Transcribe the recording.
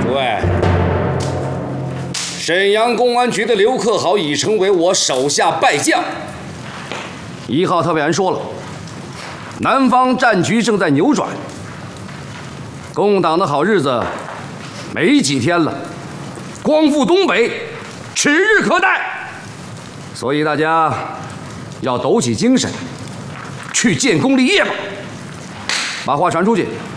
对，沈阳公安局的刘克豪已成为我手下败将。1号特派员说了，南方战局正在扭转，共党的好日子没几天了，光复东北指日可待。所以大家要抖起精神，去建功立业吧。把话传出去。